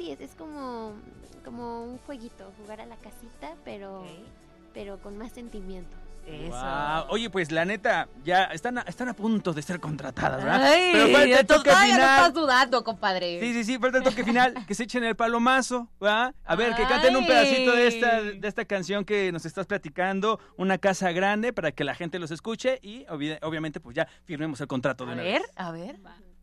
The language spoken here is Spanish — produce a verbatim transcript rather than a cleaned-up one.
sí, es, es como, como un jueguito, jugar a la casita, pero, Okay. pero con más sentimiento. Eso. Wow. Oye, pues la neta, ya están a, están a punto de ser contratadas, ¿verdad? Ay, Pero falta el toque todavía no final. estás dudando, compadre. Sí, sí, sí, falta el toque final, que se echen el palomazo, ¿verdad? A ver, que canten un pedacito de esta, de esta canción que nos estás platicando, Una casa grande, para que la gente los escuche y obvi- obviamente pues ya firmemos el contrato de A una ver, vez. a ver. Va.